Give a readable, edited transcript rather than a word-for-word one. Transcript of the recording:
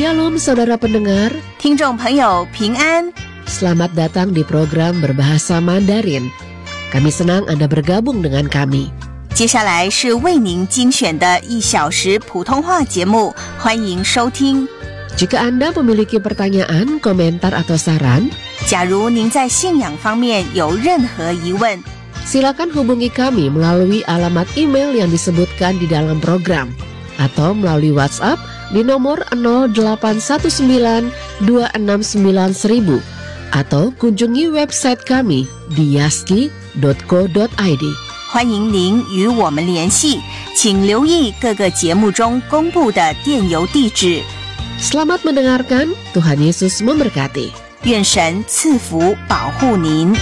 Shalom saudara pendengar, 听众朋友平安， selamat datang di program Berbahasa Mandarin. Kami senang Anda bergabung dengan kami. 接下来是为您精选的1小时普通话节目，欢迎收听。 Jika Anda memiliki pertanyaan, komentar atau saran, 假如您在信仰方面有任何疑问， silakan hubungi kami melalui alamat email yang disebutkan di dalam program atau melalui WhatsApp di nomor 0819269000 atau kunjungi website kami di yaski.co.id. 欢迎您与我们联系，请留意各个节目中公布的电邮地址。 Selamat mendengarkan, Tuhan Yesus memberkati. 愿神赐福保护您。